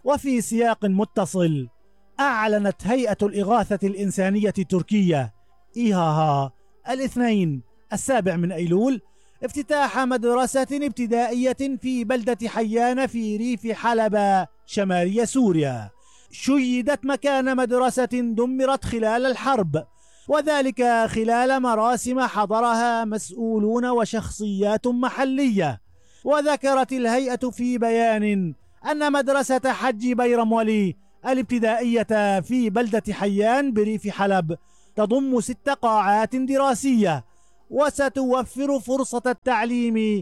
وفي سياق متصل، أعلنت هيئة الإغاثة الإنسانية التركية إيهاها الاثنين 7 أيلول افتتاح مدرسة ابتدائية في بلدة حيان في ريف حلب شمالي سوريا، شيدت مكان مدرسة دمرت خلال الحرب، وذلك خلال مراسم حضرها مسؤولون وشخصيات محلية. وذكرت الهيئة في بيان أن مدرسة حج بيرم ولي الابتدائية في بلدة حيان بريف حلب تضم 6 قاعات دراسية، وستوفر فرصة التعليم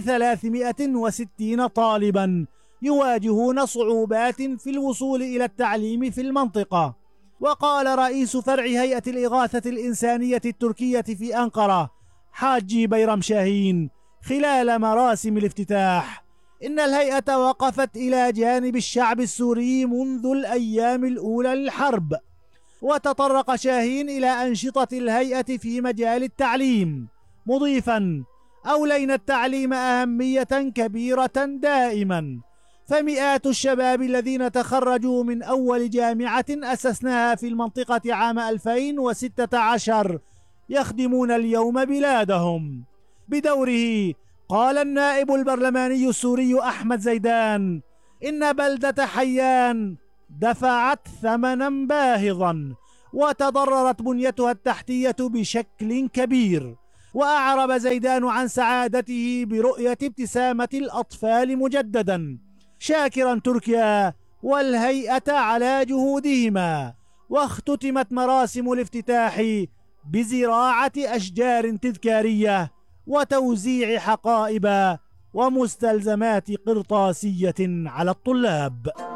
ل360 طالبا يواجهون صعوبات في الوصول إلى التعليم في المنطقة. وقال رئيس فرع هيئة الإغاثة الإنسانية التركية في أنقرة حاجي بيرم شاهين خلال مراسم الافتتاح إن الهيئة وقفت إلى جانب الشعب السوري منذ الأيام الأولى للحرب. وتطرق شاهين إلى أنشطة الهيئة في مجال التعليم، مضيفا: أولينا التعليم أهمية كبيرة دائما، فمئات الشباب الذين تخرجوا من أول جامعة أسسناها في المنطقة عام 2016 يخدمون اليوم بلادهم. بدوره قال النائب البرلماني السوري أحمد زيدان إن بلدة حيان دفعت ثمنا باهظا وتضررت بنيتها التحتية بشكل كبير. وأعرب زيدان عن سعادته برؤية ابتسامة الأطفال مجددا، شاكرا تركيا والهيئة على جهودهما. واختتمت مراسم الافتتاح بزراعة أشجار تذكارية وتوزيع حقائب ومستلزمات قرطاسية على الطلاب.